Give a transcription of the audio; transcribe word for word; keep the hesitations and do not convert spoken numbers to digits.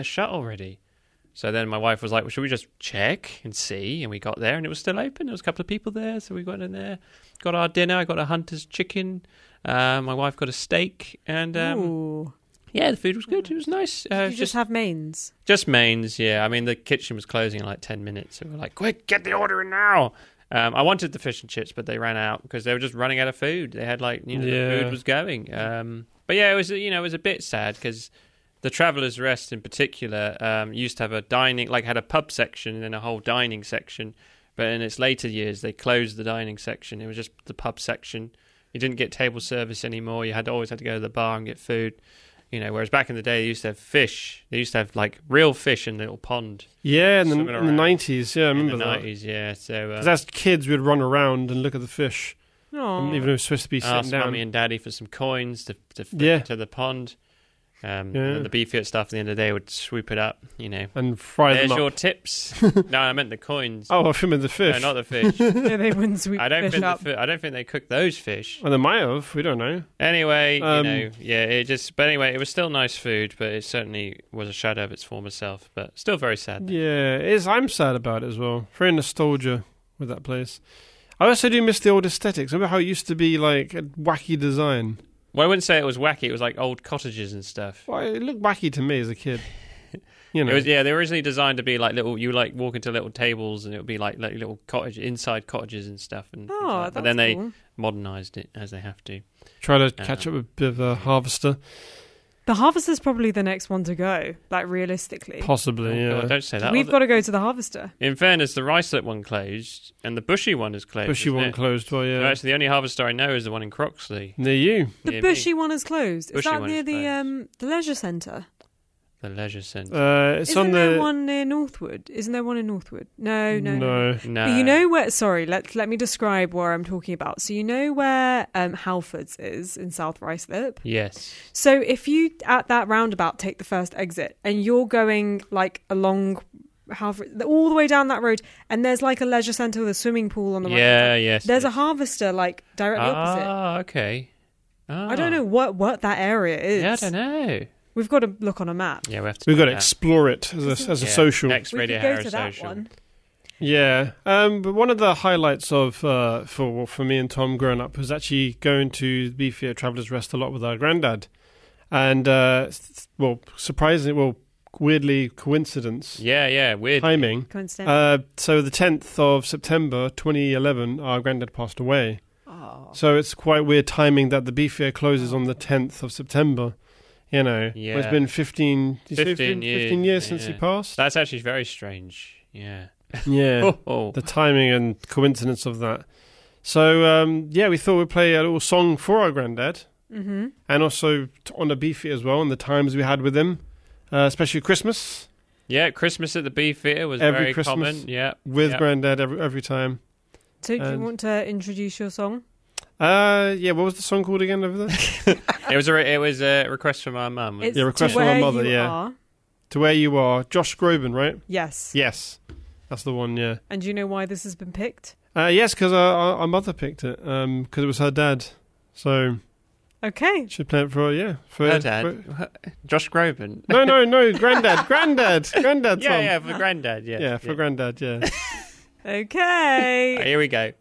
shut already. So then my wife was like, well, should we just check and see? And we got there and it was still open. There was a couple of people there. So we got in there, got our dinner. I got a Hunter's chicken. Uh, my wife got a steak. And um, Ooh. yeah, the food was good. It was nice. Uh, Did you just, just have mains? Just mains, yeah. I mean, the kitchen was closing in like ten minutes. So we were like, quick, get the order in now. Um, I wanted the fish and chips, but they ran out because they were just running out of food. They had like, you know, Yeah. the food was going. Um, but yeah, it was, you know, it was a bit sad because the Traveller's Rest in particular um, used to have a dining, like had a pub section and then a whole dining section. But in its later years, they closed the dining section. It was just the pub section. You didn't get table service anymore. You had always had to go to the bar and get food. You know, whereas back in the day, they used to have fish. They used to have like real fish in a little pond. Yeah, in the, Swimming in the around. nineties. Yeah, I remember in the that. nineties, yeah. So uh, 'Cause as kids, we'd run around and look at the fish, Oh. even though it was supposed to be sitting asked down. mummy and daddy for some coins to to fit Yeah. into the pond. Um, Yeah. And then the Beefeater staff at the end of the day would swoop it up. You know, and fry there's them your up. tips. No, I meant the coins. Oh, I filmed the fish. No, not the fish. No, they wouldn't sweep I don't fish think up. the fi- I don't think they cooked those fish. Well, they might have. We don't know. Anyway, Um, you know, yeah, it just. But anyway, it was still nice food, but it certainly was a shadow of its former self. But still very sad. Yeah, it is. I'm sad about it as well. Very nostalgia with that place. I also do miss the old aesthetics. Remember how it used to be like a wacky design? Well, I wouldn't say it was wacky. It was like old cottages and stuff. Well, it looked wacky to me as a kid. You know, It was, yeah, they were originally designed to be like little. You like walk into little tables, and it would be like, like little cottage inside cottages and stuff. And things Oh, like that. that's But then they cool. modernised it as they have to. try to catch up with a bit of a harvester. The Harvester's probably the next one to go, like realistically. Possibly, Oh, yeah. God, don't say that. We've Oh, got to go to the Harvester. In fairness, the Ricelet one closed, and the Bushy one is closed. Bushy isn't one it? closed, well, No, yeah. actually, the only harvester I know is the one in Croxley. Near you. The Near me. Bushy one is closed. Is Bushy that one near is the closed. um the leisure centre? The leisure centre. Uh, it's Isn't on there the... one near Northwood? Isn't there one in Northwood? No, no, no. No. no. But you know where? Sorry, let let me describe where I'm talking about. So you know where um, Halfords is in South Ruislip. Yes. So if you at that roundabout take the first exit and you're going like along Halford, all the way down that road, and there's like a leisure centre with a swimming pool on the right. Yeah, yes. There's a yes. Harvester like directly opposite. Ah, okay. Ah. I don't know what what that area is. Yeah, I don't know. We've got to look on a map. Yeah, we have to. We've got to find out. explore it as a, as a Yeah, social. Next We Radio could go Harrow to that social. one. Yeah, um, but one of the highlights of uh, for for me and Tom growing up was actually going to the Beefeater Traveller's Rest a lot with our granddad, and uh, s- well, surprisingly, well, weirdly coincidence Yeah, yeah. Weird. timing. Coincidence. Uh, so the tenth of September, twenty eleven, our granddad passed away. oh. So it's quite weird timing that the Beefeater closes on the tenth of September. You know, Yeah. it's been fifteen, did you say fifteen years. fifteen years since he yeah. passed. That's actually very strange. Yeah. Yeah. Oh, oh. The timing and coincidence of that. So, um, yeah, we thought we'd play a little song for our granddad Mm-hmm. and also to honour Beefeater as well and the times we had with him, uh, especially Christmas Yeah, Christmas at the Beefeater was Every very Christmas common. Yeah. with yeah. granddad every, every time. So do you And- want to introduce your song? Uh, yeah, what was the song called again over there? It was a re- it was a request from our mum. It's Yeah, request to from our where mother, you yeah. are. To Where You Are. Josh Groban, right? Yes. Yes. That's the one, yeah. And do you know why this has been picked? Uh, yes, because our, our, our mother picked it, because it was her dad. So, Okay. she'd play it for, yeah. For, Her dad, for- Josh Groban. no, no, no, granddad, granddad, granddad Yeah, song. yeah, for granddad. Yeah, Yeah, for granddad, yeah. Okay. Right, here we go.